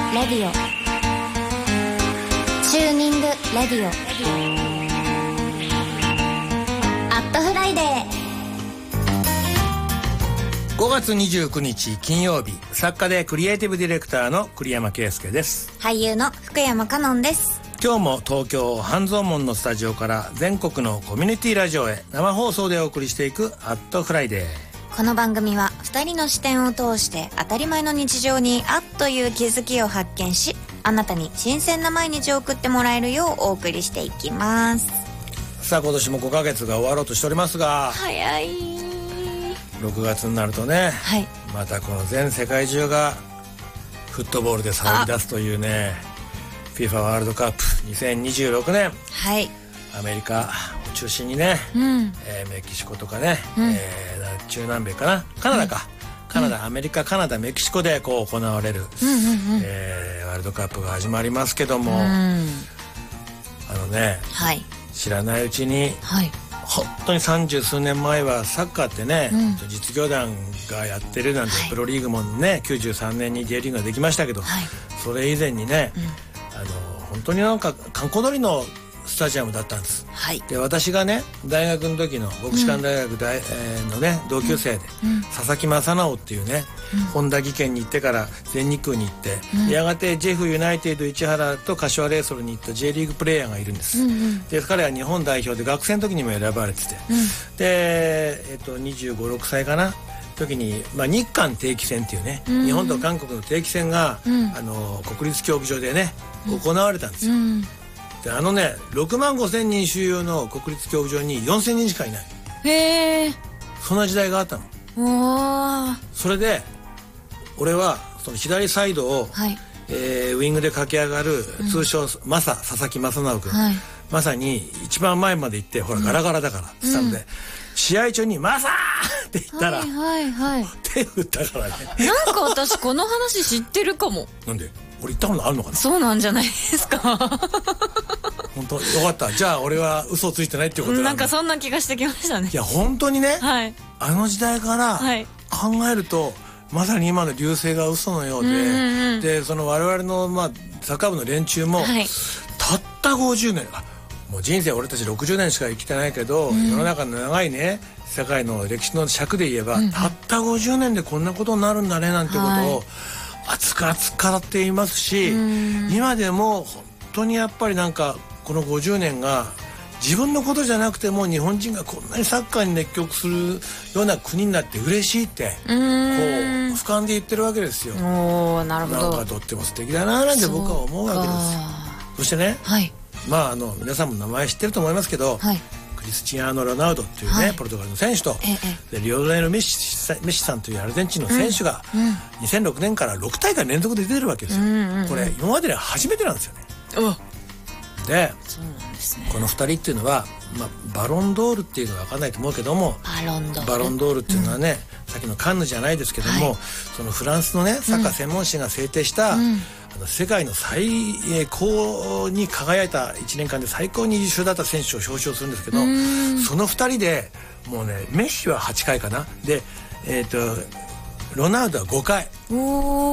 レディオ、チューニングレディオ、アットフライデー。 5月29日金曜日、作家でクリエイティブディレクターの栗山圭介です。 俳優の福山香音です。 今日も東京半蔵門のスタジオから全国のコミュニティラジオへ生放送でお送りしていくアットフライデー。 この番組は2人の視点を通して当たり前の日常にあっという気づきを発見し、あなたに新鮮な毎日を送ってもらえるようお送りしていきます。 さあ今年も5ヶ月が終わろうとしておりますが、 早い。 6月になるとね、 はい、 またこの全世界中がフットボールで騒ぎ出すというね、FIFA ワールドカップ2026年、 はい、 アメリカを中心にね、メキシコとかね、中南米かな、カナダか、カナダ、アメリカ、カナダ、メキシコでこう行われる、ワールドカップが始まりますけども、あのね、はい、知らないうちに、はい、本当に30数年前はサッカーってね、実業団がやってるなんて、プロリーグもね93年に J リーグができましたけど、それ以前にね、本当になんか観光通りのスタジアムだったんです、はい、で私がね大学の時の国士舘大学のね同級生で、佐々木正直っていうね、本田技研に行ってから全日空に行って、やがてジェフユナイテッド市原と柏レイソルに行った J リーグプレーヤーがいるんです、で彼は日本代表で学生の時にも選ばれてて、で、25、6歳かな時に、日韓定期戦っていうね、日本と韓国の定期戦が、国立競技場でね行われたんですよ、でね6万5千人収容の国立競技場に4千人しかいない。 へー、 そんな時代があったの。それで俺はその左サイドを、はい、ウイングで駆け上がる、通称佐々木正直君、はい、まさに一番前まで行って、ほらガラガラだから、スタンドで、試合中にマサーって言ったら、手振ったからね。 なんか私この話知ってるかも。 なんで俺行ったことあるのかな。 そうなんじゃないですか。 本当よかった。じゃあ俺は嘘ついてないっていうことなんかそんな気がしてきましたね。 いや本当にね、 はい、あの時代から考えると、まさに今の流星が嘘のようで、でその我々のサッカー部の連中も、たった50年、もう人生俺たち60年しか生きてないけど、世の中の長いね世界の歴史の尺で言えば、たった50年でこんなことになるんだねなんてことを、熱く語っていますし、今でも本当にやっぱりなんかこの50年が自分のことじゃなくても、日本人がこんなにサッカーに熱狂するような国になって嬉しいって、こう俯瞰で言ってるわけですよ。 なるほど。 なんかとっても素敵だななんて僕は思うわけですよ。そしてね、はい、皆さんも名前知ってると思いますけど、はい、クリスチアーノ・ロナウドっていうね、はい、ポルトガルの選手と、でリオネル・メッシさんというアルゼンチンの選手が、2006年から6大会連続で出てるわけですよ、これ今までで初めてなんですよね。で、そうなんですね、この2人っていうのは、バロンドールっていうのは分かんないと思うけども、バロンドールっていうのはね、さっきのカンヌじゃないですけども、そのフランスのねサッカー専門誌が制定した、世界の最高に輝いた1年間で最高に優秀だった選手を表彰するんですけど、その2人でもうね、メッシは8回かなで、ロナウドは5回。